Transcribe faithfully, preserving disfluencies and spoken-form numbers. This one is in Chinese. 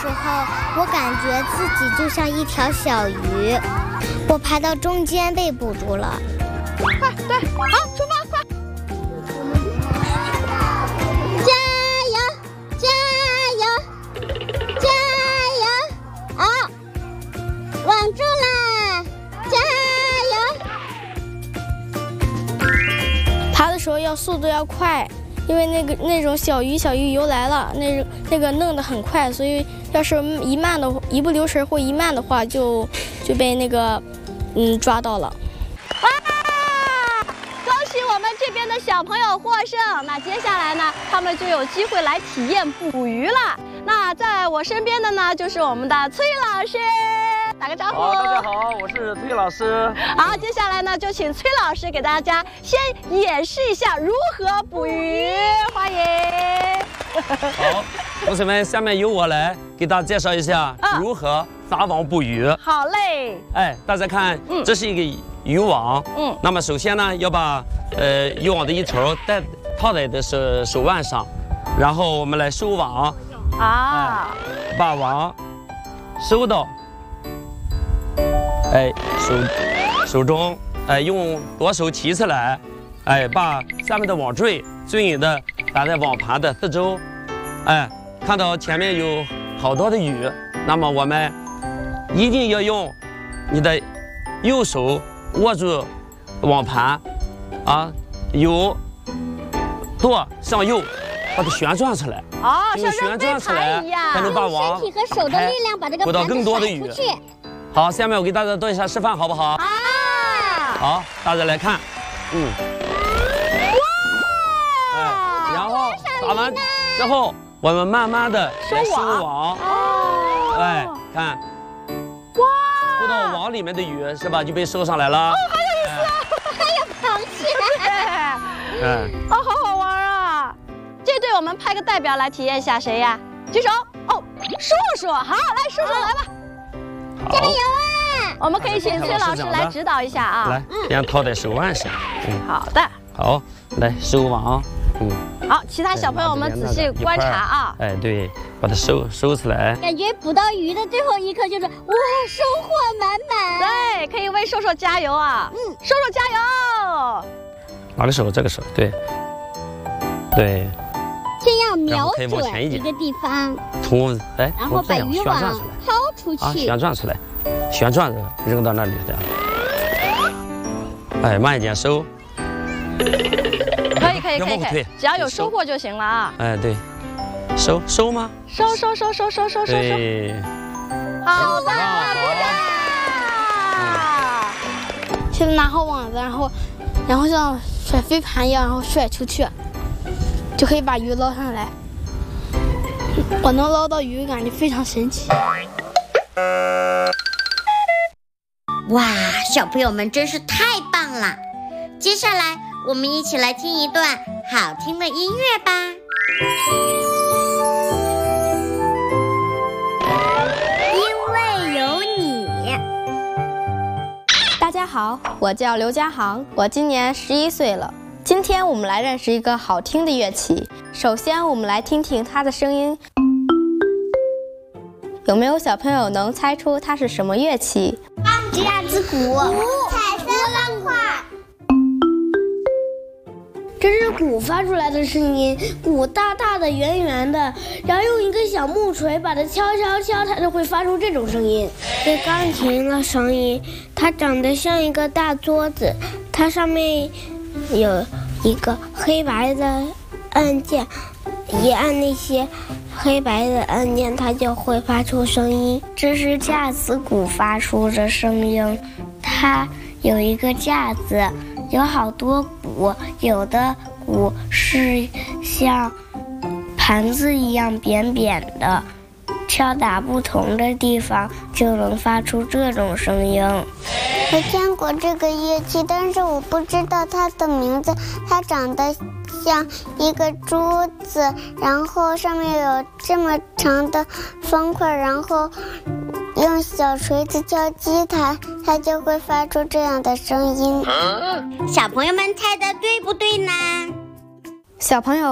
时候，我感觉自己就像一条小鱼，我爬到中间被捕住了。 快，对，好，出发，快！ 加油，加油，加油！好，稳住啦！加油！ 爬的时候要速度要快。因为那个那种小鱼小鱼游来了，那那个弄得很快，所以要是一慢的一不留神或一慢的话，就就被那个嗯抓到了。 哇！恭喜我们这边的小朋友获胜。那接下来呢，他们就有机会来体验捕鱼了。那在我身边的呢，就是我们的崔老师。打个招呼。 好，大家好，我是崔老师。 好，接下来呢，就请崔老师给大家先演示一下如何捕鱼，欢迎。 好，同学们，下面由我来给大家介绍一下如何撒网捕鱼。 嗯、好嘞。 哎，大家看，嗯、这是一个渔网。嗯。那么首先呢，要把呃渔网的一头带套在的手手腕上，然后我们来收网。啊。哎、把网收到。哎，手手中，哎，用左手提起来，哎，把下面的网坠均匀的打在网盘的四周，哎，看到前面有好多的鱼，那么我们一定要用你的右手握住网盘，啊，由左向右把它旋转出来， 哦， 像旋转出来才能把网身体和手的力量把这个捕到更多的鱼。好，下面我给大家做一下示范，好不好？啊！好，大家来看，嗯。哇！哎，然后打完之后，我们慢慢的来收网。哦。哎，看。哇！捕到网里面的鱼是吧，就被收上来了。哦， 好有意思啊！ 还有螃蟹。 哎。哦，好好玩啊！这对我们派个代表来体验一下，谁呀？举手。哦，叔叔，好，来，叔叔来吧。 加油啊！ 我们可以请崔老师来指导一下啊。 来，先套在手腕上。 嗯，好的。 好，来收网。嗯。 好，其他小朋友们仔细观察啊。 哎，对，把它收收起来。 感觉捕到鱼的最后一刻就是哇，收获满满。 对，可以为瘦瘦加油啊！嗯，瘦瘦加油。 哪个手？这个手，对。对。 先要瞄准一个地方， 从哎， 然后把渔网抛出去， 啊，旋转出来，旋转着扔到那里的。哎，慢一点收。 可以可以可以可以，只要有收获就行了啊。 哎，对，收收吗？ 收收收收收收收。 对。 好的，鼓掌。现在拿好网子，然后，然后像甩飞盘一样，然后甩出去。就可以把鱼捞上来，我能捞到鱼，感觉非常神奇。 哇，小朋友们真是太棒了！接下来我们一起来听一段好听的音乐吧。因为有你。 大家好，我叫刘家航，我今年十一岁了。今天我们来认识一个好听的乐器。首先，我们来听听它的声音。有没有小朋友能猜出它是什么乐器？ 架子鼓、彩色方块。 这是鼓发出来的声音，鼓大大的、圆圆的，然后用一个小木锤把它敲敲敲，它就会发出这种声音。是钢琴的声音，它长得像一个大桌子，它上面有一个黑白的按键，一按那些黑白的按键，它就会发出声音。这是架子鼓发出的声音，它有一个架子，有好多鼓，有的鼓是像盘子一样扁扁的，敲打不同的地方就能发出这种声音。 我见过这个乐器，但是我不知道它的名字。它长得像一个珠子，然后上面有这么长的方块，然后用小锤子敲击它，它就会发出这样的声音。小朋友们猜的对不对呢？ 小朋友